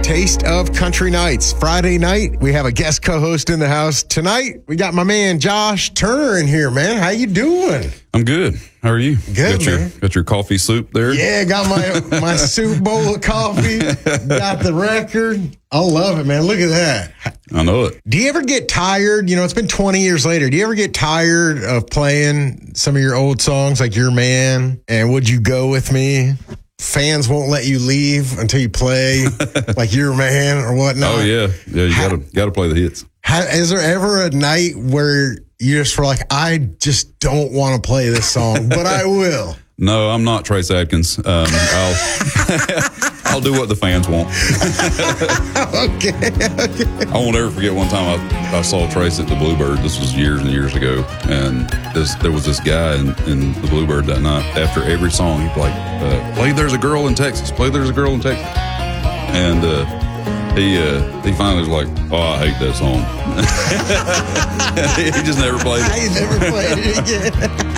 Taste of Country Nights. Friday night, we have a guest co-host in the house. Tonight, we got my man Josh Turner in here, man. How you doing? I'm good. How are you? Good, man. Got your coffee soup there? Yeah, got my soup bowl of coffee. Got the record. I love it, man. Look at that. I know it. Do you ever get tired? You know, it's been 20 years later. Do you ever get tired of playing some of your old songs like Your Man and Would You Go With Me? Fans won't let you leave until you play like Your Man or whatnot. Oh, yeah. Yeah, you gotta play the hits. Is there ever a night where you just were like, I just don't want to play this song, but I will? No, I'm not Trace Adkins. I'll do what the fans want. Okay. I won't ever forget one time I saw Trace at the Bluebird. This was years and years ago. And there was this guy in the Bluebird that night. After every song, he'd be like, play There's a Girl in Texas. Play There's a Girl in Texas. And he finally was like, oh, I hate that song. He just never played it. I never played it again.